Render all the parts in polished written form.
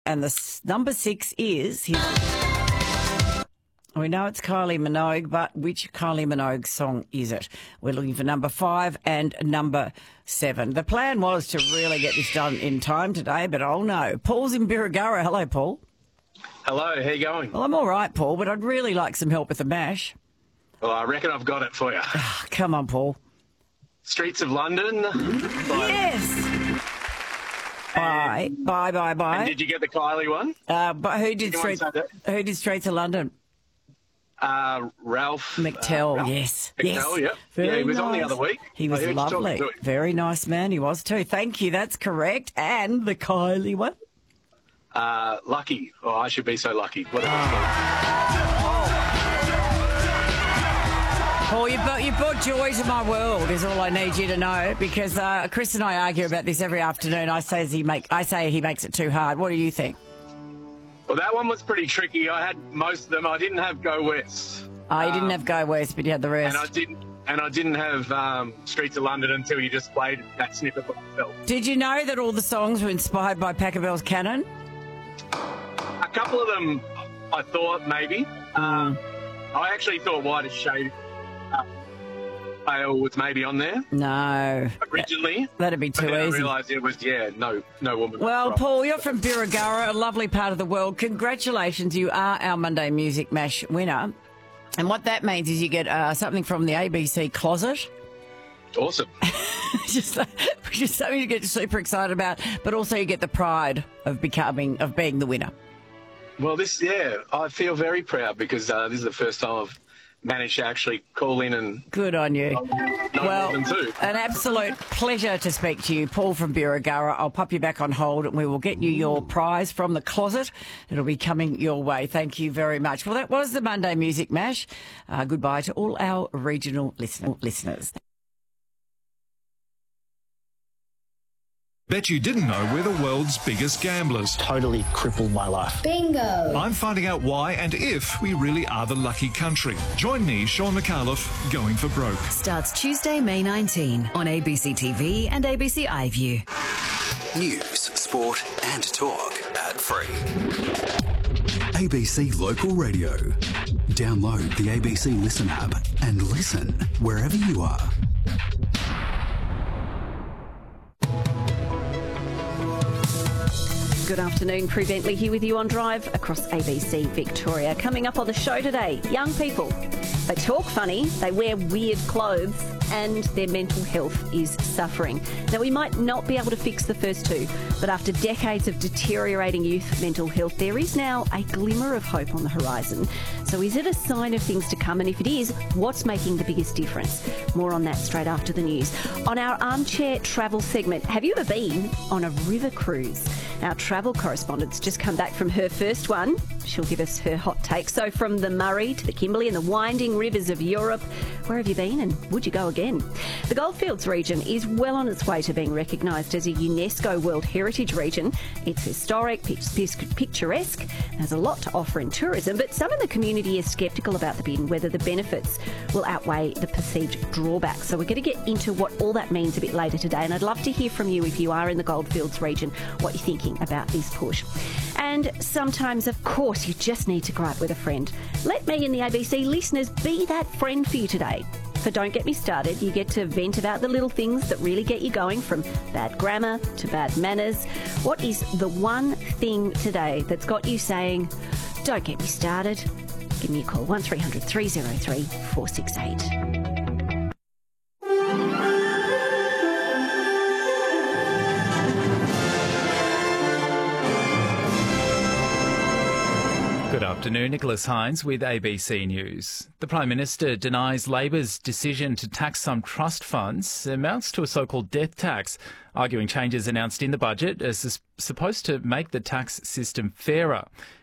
And the number 6 is... We know it's Kylie Minogue, but which Kylie Minogue song is it? We're looking for number 5 and number 7. The plan was to really get this done in time today, but oh no. Paul's in Birregurra. Hello, Paul. Hello, how you going? Well, I'm all right, Paul, but I'd really like some help with the mash. Well, I reckon I've got it for you. Come on, Paul. Streets of London. Yes! Bye. And did you get the Kylie one? But who did Streets of London? Ralph McTell, Ralph yes. McTell, yes. Yeah, he was nice. on the other week. He was lovely. Very nice man, he was too. Thank you, that's correct. And the Kylie one? Lucky. Oh, I should be so lucky. Whatever. Paul, you brought joy to my world is all I need you to know, because Chris and I argue about this every afternoon. I say he makes it too hard. What do you think? Well, that one was pretty tricky. I had most of them. I didn't have Go West. Oh, you didn't have Go West, but you had the rest. And I didn't have Streets of London until you just played that snippet by myself. Did you know that all the songs were inspired by Pachelbel's Canon? A couple of them, I thought maybe. I actually thought Whitest Shade Pale was maybe on there. No. Originally. That'd be too easy. I realised it was, no woman. Well, Paul, you're from Birregurra, a lovely part of the world. Congratulations, you are our Monday Music Mash winner. And what that means is you get something from the ABC closet. Awesome. just something to get super excited about, but also you get the pride of being the winner. Well, I feel very proud because this is the first time I've managed to actually call in and... Good on you. Well, an absolute pleasure to speak to you, Paul from Birregurra. I'll pop you back on hold and we will get you your prize from the closet. It'll be coming your way. Thank you very much. Well, that was the Monday Music Mash. Goodbye to all our regional listeners. Bet you didn't know we're the world's biggest gamblers. Totally crippled my life. Bingo! I'm finding out why and if we really are the lucky country. Join me, Sean McAuliffe, Going for Broke. Starts Tuesday, May 19 on ABC TV and ABC iView. News, sport and talk. Ad-free. ABC Local Radio. Download the ABC Listen app and listen wherever you are. Good afternoon, Prue Bentley here with you on Drive across ABC Victoria. Coming up on the show today, young people. They talk funny, they wear weird clothes, and their mental health is suffering. Now, we might not be able to fix the first two, but after decades of deteriorating youth mental health, there is now a glimmer of hope on the horizon. So is it a sign of things to come? And if it is, what's making the biggest difference? More on that straight after the news. On our Armchair Travel segment, have you ever been on a river cruise? Our travel correspondent's just come back from her first one. She'll give us her hot take. So from the Murray to the Kimberley and the winding rivers of Europe, where have you been and would you go again? The Goldfields region is well on its way to being recognised as a UNESCO World Heritage region. It's historic, picturesque, has a lot to offer in tourism, but some in the community are sceptical about the bid and whether the benefits will outweigh the perceived drawbacks. So we're going to get into what all that means a bit later today, and I'd love to hear from you if you are in the Goldfields region, what you're thinking about this push. And sometimes, of course, you just need to gripe with a friend. Let me and the ABC listeners be that friend for you today. For Don't Get Me Started, you get to vent about the little things that really get you going, from bad grammar to bad manners. What is the one thing today that's got you saying, don't get me started? Give me a call, 1300 303 468. Good afternoon, Nicholas Hines with ABC News. The Prime Minister denies Labor's decision to tax some trust funds amounts to a so-called death tax, arguing changes announced in the budget are supposed to make the tax system fairer.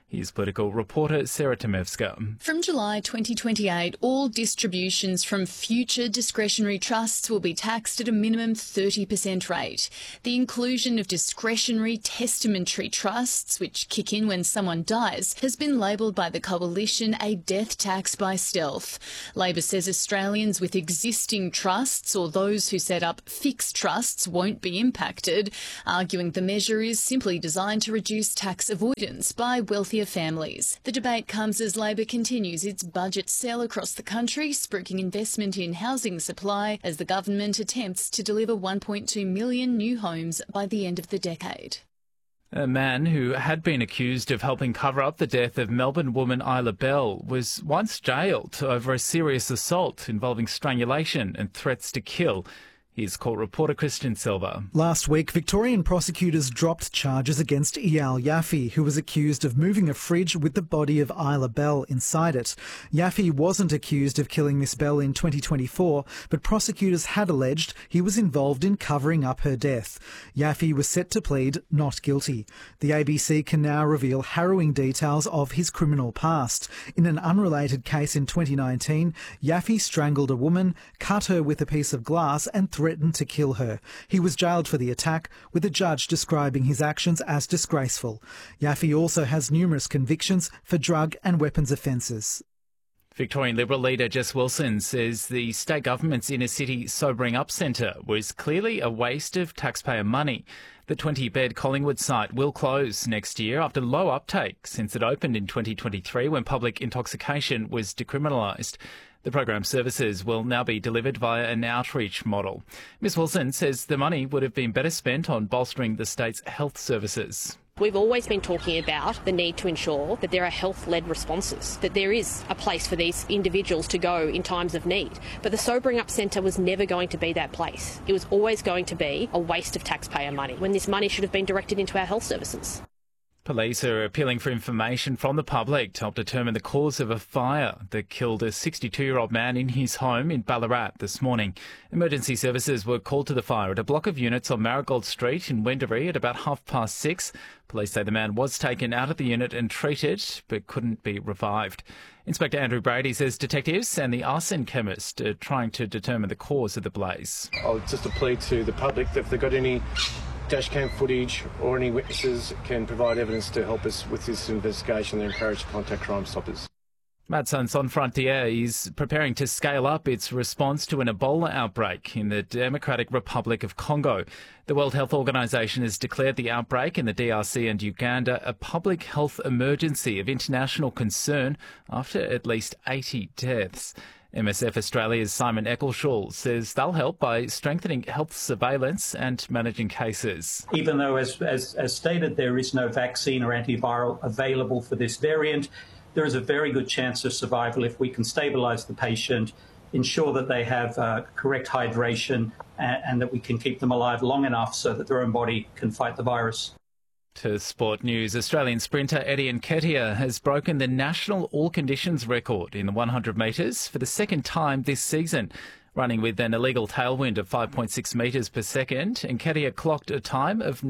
Here's political reporter Sarah Temevska. From July 2028, all distributions from future discretionary trusts will be taxed at a minimum 30% rate. The inclusion of discretionary testamentary trusts, which kick in when someone dies, has been labelled by the Coalition a death tax by stealth. Labor says Australians with existing trusts or those who set up fixed trusts won't be impacted, arguing the measure is simply designed to reduce tax avoidance by wealthier families. The debate comes as Labor continues its budget sell across the country, spruiking investment in housing supply as the government attempts to deliver 1.2 million new homes by the end of the decade. A man who had been accused of helping cover up the death of Melbourne woman Isla Bell was once jailed over a serious assault involving strangulation and threats to kill. Here's court reporter Christian Silva. Last week, Victorian prosecutors dropped charges against Eyal Yaffe, who was accused of moving a fridge with the body of Isla Bell inside it. Yaffe wasn't accused of killing Miss Bell in 2024, but prosecutors had alleged he was involved in covering up her death. Yaffe was set to plead not guilty. The ABC can now reveal harrowing details of his criminal past. In an unrelated case in 2019, Yaffe strangled a woman, cut her with a piece of glass and threatened to kill her. He was jailed for the attack, with a judge describing his actions as disgraceful. Yaffe also has numerous convictions for drug and weapons offences. Victorian Liberal leader Jess Wilson says the state government's inner city sobering up centre was clearly a waste of taxpayer money. The 20-bed Collingwood site will close next year after low uptake since it opened in 2023 when public intoxication was decriminalised. The program services will now be delivered via an outreach model. Ms Wilson says the money would have been better spent on bolstering the state's health services. We've always been talking about the need to ensure that there are health-led responses, that there is a place for these individuals to go in times of need. But the Sobering Up Centre was never going to be that place. It was always going to be a waste of taxpayer money, when this money should have been directed into our health services. Police are appealing for information from the public to help determine the cause of a fire that killed a 62-year-old man in his home in Ballarat this morning. Emergency services were called to the fire at a block of units on Marigold Street in Wendouree at about 6:30. Police say the man was taken out of the unit and treated, but couldn't be revived. Inspector Andrew Brady says detectives and the arson chemist are trying to determine the cause of the blaze. Just a plea to the public that if they've got any dashcam footage or any witnesses can provide evidence to help us with this investigation, they're encouraged to contact Crime Stoppers. Médecins Sans Frontières is preparing to scale up its response to an Ebola outbreak in the Democratic Republic of Congo. The World Health Organization has declared the outbreak in the DRC and Uganda a public health emergency of international concern after at least 80 deaths. MSF Australia's Simon Eccleshall says they'll help by strengthening health surveillance and managing cases. Even though, as stated, there is no vaccine or antiviral available for this variant, there is a very good chance of survival if we can stabilise the patient, ensure that they have correct hydration, and that we can keep them alive long enough so that their own body can fight the virus. To sport news, Australian sprinter Eddie Nketiah has broken the national all-conditions record in the 100 metres for the second time this season. Running with an illegal tailwind of 5.6 metres per second, Nketiah clocked a time of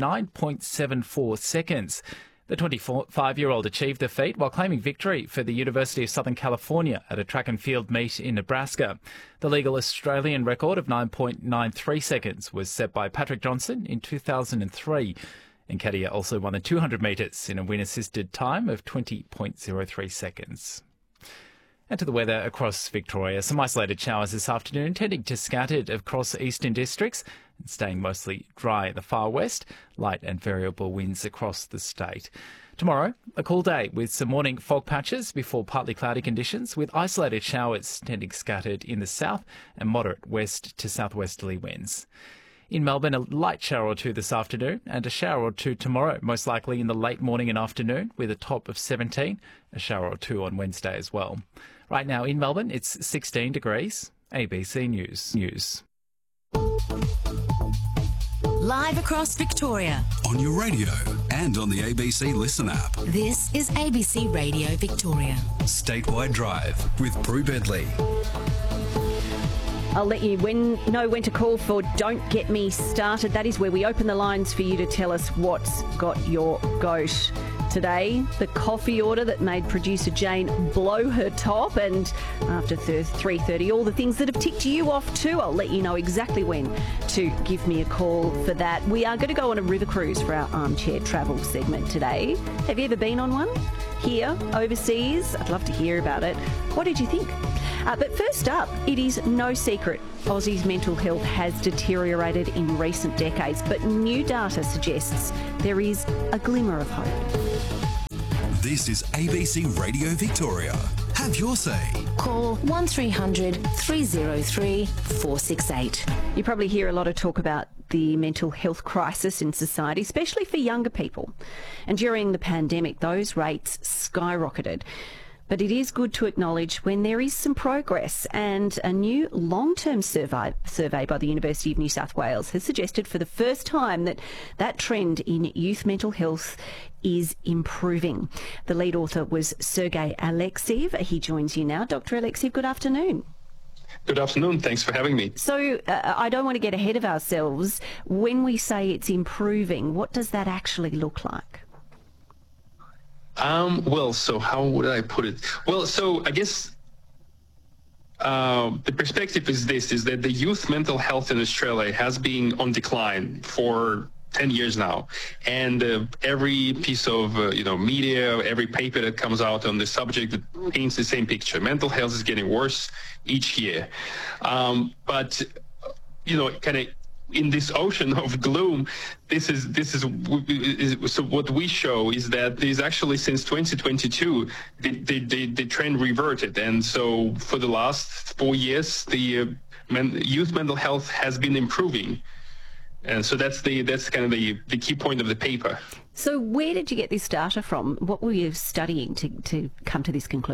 9.74 seconds. The 25-year-old achieved the feat while claiming victory for the University of Southern California at a track and field meet in Nebraska. The legal Australian record of 9.93 seconds was set by Patrick Johnson in 2003. Nketiah also won the 200 metres in a wind-assisted time of 20.03 seconds. And to the weather across Victoria. Some isolated showers this afternoon, tending to scattered across eastern districts and staying mostly dry in the far west. Light and variable winds across the state. Tomorrow, a cool day with some morning fog patches before partly cloudy conditions with isolated showers tending scattered in the south and moderate west to southwesterly winds. In Melbourne, a light shower or two this afternoon and a shower or two tomorrow, most likely in the late morning and afternoon with a top of 17, a shower or two on Wednesday as well. Right now in Melbourne, it's 16 degrees. ABC News. Live across Victoria. On your radio and on the ABC Listen app. This is ABC Radio Victoria. Statewide Drive with Prue Bedley. I'll let you know when to call for Don't Get Me Started. That is where we open the lines for you to tell us what's got your goat. Today, the coffee order that made producer Jane blow her top, and after 3:30, all the things that have ticked you off too. I'll let you know exactly when to give me a call for that. We are going to go on a river cruise for our armchair travel segment today. Have you ever been on one? Here, overseas? I'd love to hear about it. What did you think? But first up, it is no secret Aussie's mental health has deteriorated in recent decades, but new data suggests there is a glimmer of hope. This is ABC Radio Victoria. Have your say. Call 1300 303 468. You probably hear a lot of talk about the mental health crisis in society, especially for younger people. And during the pandemic, those rates skyrocketed. But it is good to acknowledge when there is some progress, and a new long-term survey by the University of New South Wales has suggested for the first time that trend in youth mental health is improving. The lead author was Sergei Alexeev. He joins you now. Dr. Alexeev, good afternoon. Good afternoon. Thanks for having me. So I don't want to get ahead of ourselves. When we say it's improving, what does that actually look like? Well, so how would I put it? Well, so I guess the perspective is that the youth mental health in Australia has been on decline for 10 years now. And every piece of, media, every paper that comes out on the subject paints the same picture. Mental health is getting worse each year. But kind of in this ocean of gloom, so what we show is that there's actually, since 2022, the trend reverted. And so for the last 4 years, the youth mental health has been improving. And so that's kind of the key point of the paper. So where did you get this data from? What were you studying to come to this conclusion?